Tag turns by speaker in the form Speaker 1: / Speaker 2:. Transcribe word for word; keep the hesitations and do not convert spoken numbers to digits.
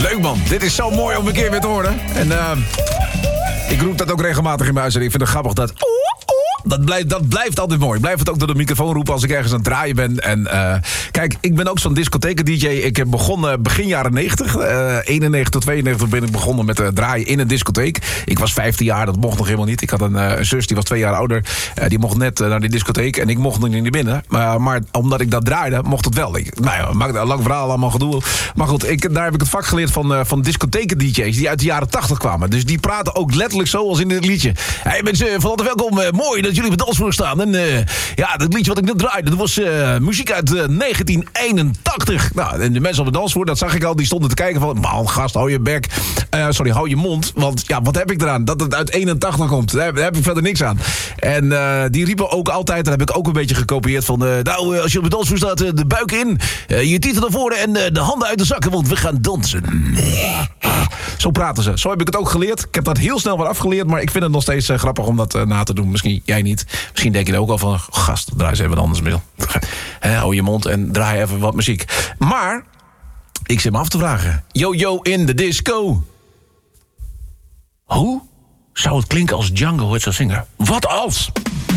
Speaker 1: Leuk man, dit is zo mooi om een keer weer te horen. En uh, ik roep dat ook regelmatig in mijn huis. En ik vind het grappig dat... Dat blijft, dat blijft altijd mooi. Ik blijf het ook door de microfoon roepen als ik ergens aan het draaien ben. En uh, kijk, ik ben ook zo'n discotheken-D J. Ik heb begonnen begin jaren negentig. Uh, eenennegentig tot tweeënnegentig ben ik begonnen met uh, draaien in een discotheek. Ik was vijftien jaar, dat mocht nog helemaal niet. Ik had een, uh, een zus, die was twee jaar ouder. Uh, die mocht net uh, naar die discotheek en ik mocht nog niet binnen. Uh, maar omdat ik dat draaide, mocht het wel. Ik, nou ja, maakt een lang verhaal, allemaal gedoe. Maar goed, ik, daar heb ik het vak geleerd van, uh, van discotheken-D J's die uit de jaren tachtig kwamen. Dus die praten ook letterlijk zo als in dit liedje. Hey mensen, van harte welkom. Uh, mooi dat jullie op de dansvloer staan. En uh, ja, dat liedje wat ik net draaide, dat was uh, muziek uit uh, negentien eenentachtig. Nou, en de mensen op de dansvloer, dat zag ik al, die stonden te kijken van, man, gast, hou je bek. Uh, sorry, hou je mond. Want ja, wat heb ik eraan? Dat het uit eenentachtig komt. Daar heb, daar heb ik verder niks aan. En uh, die riepen ook altijd, dat heb ik ook een beetje gekopieerd van, uh, nou, uh, als je op de dansvloer staat, uh, de buik in, uh, je titel naar voren en uh, de handen uit de zakken, want we gaan dansen. Zo praten ze. Zo heb ik het ook geleerd. Ik heb dat heel snel weer afgeleerd, maar ik vind het nog steeds uh, grappig om dat uh, na te doen. Misschien jij niet. Misschien denk je er ook al van, oh, gast, draai eens even wat anders mee. He, hou je mond en draai even wat muziek. Maar, ik zit me af te vragen. Yo, yo, in de disco. Hoe zou het klinken als Django het zou zingen? Wat als?